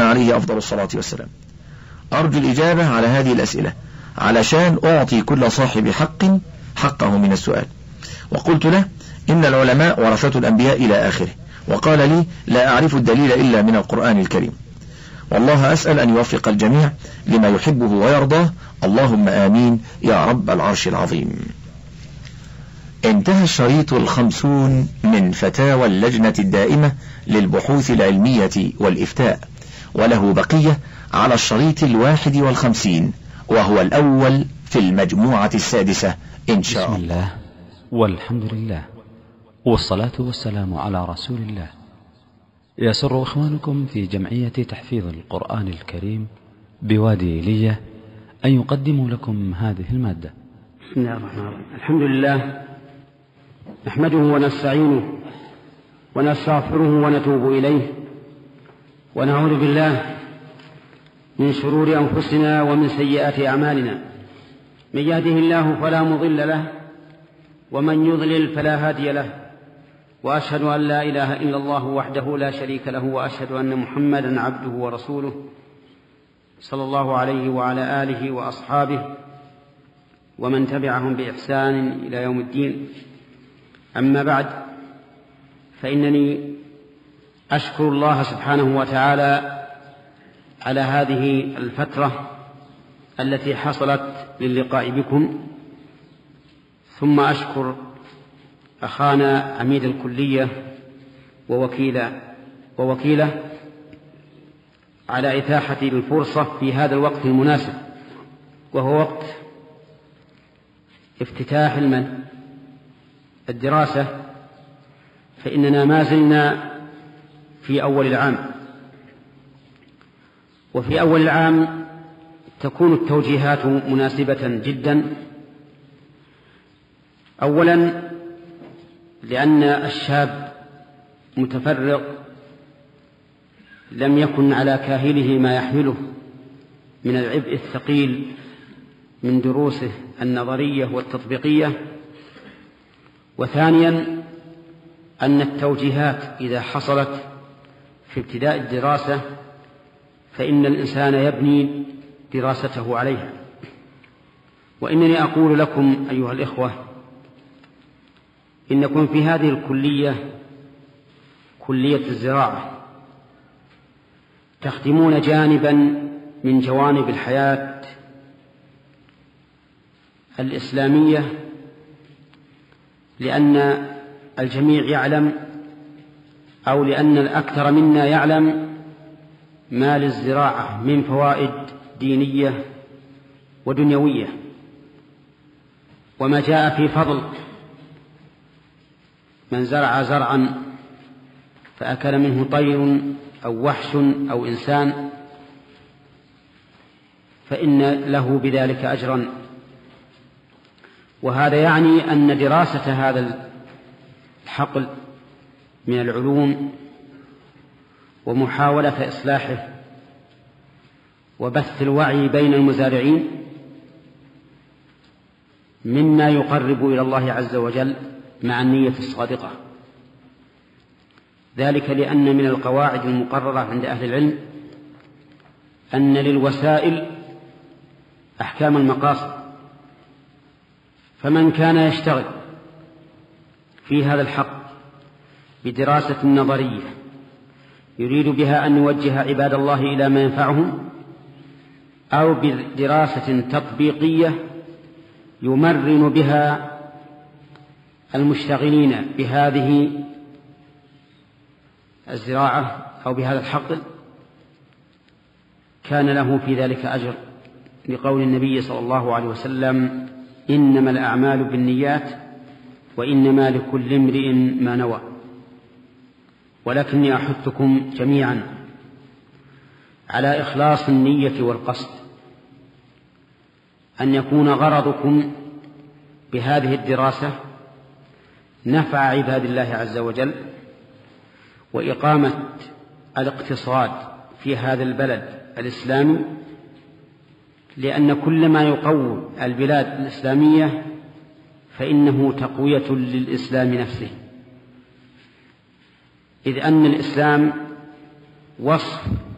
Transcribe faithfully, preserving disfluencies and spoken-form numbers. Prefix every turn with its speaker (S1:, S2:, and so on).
S1: عليه أفضل الصلاة والسلام. أرجو الإجابة على هذه الأسئلة علشان أعطي كل صاحب حق حقه من السؤال. وقلت له إن العلماء ورثة الأنبياء إلى آخره، وقال لي لا أعرف الدليل إلا من القرآن الكريم. والله أسأل أن يوفق الجميع لما يحبه ويرضاه، اللهم آمين يا رب العرش العظيم. انتهى الشريط الخمسون من فتاوى اللجنة الدائمة للبحوث العلمية والإفتاء، وله بقية على الشريط الواحد والخمسين، وهو الأول في المجموعة السادسة إن شاء الله.
S2: بسم الله والحمد لله والصلاة والسلام على رسول الله. يسر إخوانكم في جمعية تحفيظ القرآن الكريم بوادي إيلية أن يقدموا لكم هذه المادة.
S3: بسم الله الرحمن الرحيم. الحمد لله نحمده ونستعينه ونستغفره ونتوب إليه، ونعوذ بالله من شرور أنفسنا ومن سيئات أعمالنا. من يهده الله فلا مضل له، ومن يضلل فلا هادي له، وأشهد أن لا إله إلا الله وحده لا شريك له، وأشهد أن محمدا عبده ورسوله صلى الله عليه وعلى آله وأصحابه ومن تبعهم بإحسان إلى يوم الدين. أما بعد، فإنني أشكر الله سبحانه وتعالى على هذه الفترة التي حصلت للقاء بكم، ثم أشكر أخانا عميد الكلية ووكيله ووكيله على إتاحة الفرصة في هذا الوقت المناسب، وهو وقت افتتاح الدراسة، فإننا ما زلنا في أول العام، وفي أول العام تكون التوجيهات مناسبة جدا. أولا لأن الشاب متفرغ لم يكن على كاهله ما يحمله من العبء الثقيل من دروسه النظرية والتطبيقية. وثانيا أن التوجيهات إذا حصلت في ابتداء الدراسة فإن الإنسان يبني دراسته عليها. وإنني أقول لكم أيها الإخوة إنكم في هذه الكلية، كلية الزراعة، تخدمون جانبا من جوانب الحياة الإسلامية، لأن الجميع يعلم أو لأن الأكثر منا يعلم ما للزراعة من فوائد دينية ودنيوية، وما جاء في فضل من زرع زرعا فأكل منه طير أو وحش أو إنسان فإن له بذلك أجرا. وهذا يعني أن دراسة هذا الحقل من العلوم ومحاولة إصلاحه وبث الوعي بين المزارعين مما يقرب إلى الله عز وجل مع النية الصادقة. ذلك لأن من القواعد المقررة عند أهل العلم أن للوسائل أحكام المقاصد، فمن كان يشتغل في هذا الحق بدراسة نظرية يريد بها أن يوجه عباد الله إلى ما ينفعهم، أو بدراسة تطبيقية يمرن بها المشتغلين بهذه الزراعة أو بهذا الحقل، كان له في ذلك أجر، لقول النبي صلى الله عليه وسلم: إنما الأعمال بالنيات وإنما لكل امرئ ما نوى. ولكني أحثكم جميعا على إخلاص النية والقصد، أن يكون غرضكم بهذه الدراسة نفع عباد الله عز وجل وإقامة الاقتصاد في هذا البلد الإسلامي، لأن كل ما يقوم البلاد الإسلامية فإنه تقوية للإسلام نفسه، إذ أن الإسلام وصف